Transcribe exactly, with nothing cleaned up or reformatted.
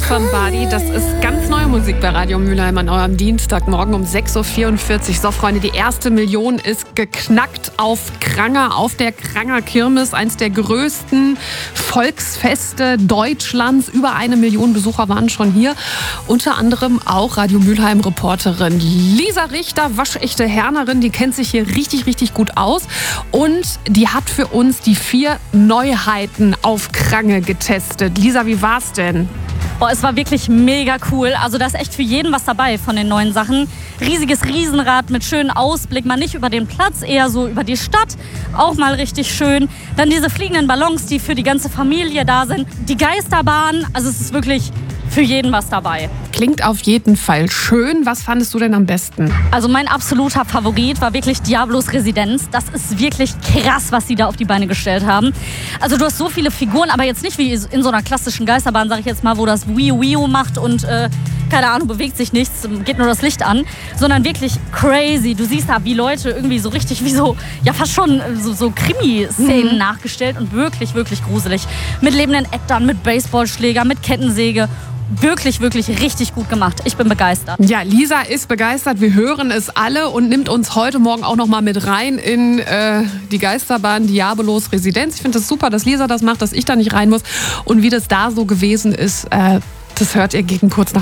Somebody, das ist ganz neue Musik bei Radio Mülheim an eurem Dienstagmorgen um sechs Uhr vierundvierzig. So, Freunde, die erste Million ist geknackt auf Kranger, auf der Kranger Kirmes, eins der größten Volksfeste Deutschlands. Über eine Million Besucher waren schon hier. Unter anderem auch Radio Mülheim-Reporterin Lisa Richter, waschechte Hernerin, die kennt sich hier richtig, richtig gut aus. Und die hat für uns die vier Neuheiten auf Krange getestet. Lisa, wie war's denn? Oh, es war wirklich mega cool. Also da ist echt für jeden was dabei von den neuen Sachen. Riesiges Riesenrad mit schönem Ausblick, mal nicht über den Platz, eher so über die Stadt. Auch mal richtig schön. Dann diese fliegenden Ballons, die für die ganze Familie da sind. Die Geisterbahn, also es ist wirklich für jeden was dabei. Klingt auf jeden Fall schön. Was fandest du denn am besten? Also mein absoluter Favorit war wirklich Diablos Residenz. Das ist wirklich krass, was sie da auf die Beine gestellt haben. Also du hast so viele Figuren, aber jetzt nicht wie in so einer klassischen Geisterbahn, sag ich jetzt mal, wo das Wii Wii macht und äh, keine Ahnung, bewegt sich nichts, geht nur das Licht an, sondern wirklich crazy. Du siehst da, wie Leute irgendwie so richtig wie so, ja fast schon so, so Krimi-Szenen mhm. nachgestellt und wirklich, wirklich gruselig. Mit lebenden Äktern, mit Baseballschläger, mit Kettensäge. Wirklich, wirklich richtig gut gemacht. Ich bin begeistert. Ja, Lisa ist begeistert. Wir hören es alle und nimmt uns heute Morgen auch noch mal mit rein in äh, die Geisterbahn Diabolos Residenz. Ich finde es das super, dass Lisa das macht, dass ich da nicht rein muss. Und wie das da so gewesen ist, äh, das hört ihr gegen kurz nach